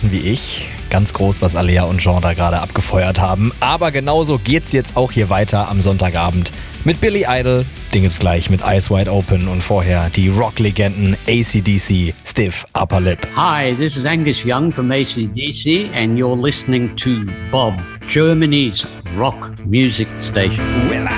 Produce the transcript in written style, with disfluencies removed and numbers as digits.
draußen wie ich. Ganz groß, was Alea und Jean da gerade abgefeuert haben. Aber genauso geht's jetzt auch hier weiter am Sonntagabend mit Billy Idol. Den gibt's gleich mit Eyes Wide Open und vorher die Rock-Legenden AC/DC, Stiff Upper Lip. Hi, this is Angus Young from AC/DC and you're listening to Bob, Germany's rock music station.